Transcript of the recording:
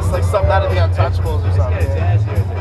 like something out of the Untouchables or something.